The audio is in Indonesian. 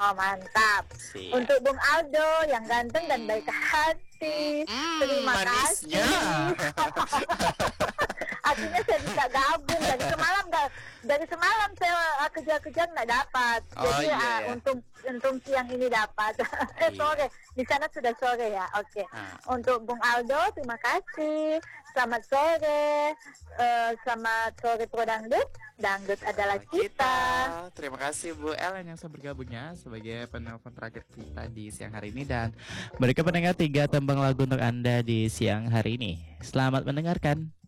Oh, mantap. Siap. Untuk Bung Aldo yang ganteng dan baik hati. Terima Manisnya. kasih. Akhirnya saya bisa gabung dari semalam saya kejar-kejar nggak dapat. Oh, Jadi iya, ya. untung siang ini dapat. Iya. Sore di sana sudah sore ya. Oke. Untuk Bung Aldo terima kasih. Selamat sore. Selamat sore Pro Dangdut. Dangdut adalah kita. Terima kasih Bu Ellen yang sudah bergabungnya sebagai penelpon terakhir kita di siang hari ini. Dan mereka pendengar 3 tembang lagu untuk Anda di siang hari ini. Selamat mendengarkan.